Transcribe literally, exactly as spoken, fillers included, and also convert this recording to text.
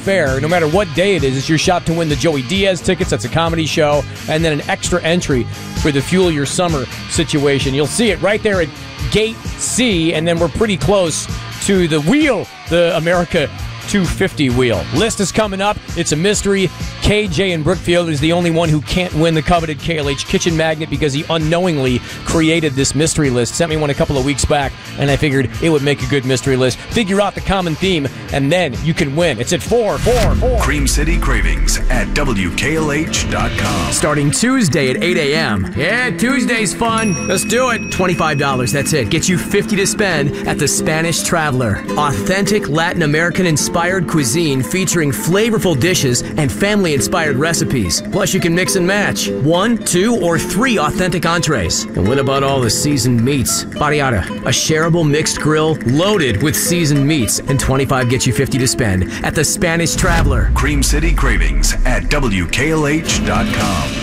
fare, no matter what day it is, it's your shot to win the Joey Diaz tickets. That's a comedy show. And then an extra entry for the Fuel Your Summer situation. You'll see it right there at Gate C, and then we're pretty close to the wheel, the America two fifty wheel. List is coming up. It's a mystery. K J in Brookfield is the only one who can't win the coveted K L H Kitchen Magnet because he unknowingly created this mystery list. Sent me one a couple of weeks back, and I figured it would make a good mystery list. Figure out the common theme, and then you can win. It's at four, four, four. Cream City Cravings at W K L H dot com. Starting Tuesday at eight a.m. Yeah, Tuesday's fun. Let's do it. twenty-five dollars, that's it. Get you fifty to spend at the Spanish Traveler. Authentic Latin American-inspired cuisine featuring flavorful dishes and family-inspired recipes. Plus, you can mix and match one, two, or three authentic entrees. And what about all the seasoned meats? Barriata, a shareable mixed grill loaded with seasoned meats, and twenty-five gets you fifty to spend at the Spanish Traveler. Cream City Cravings at W K L H dot com.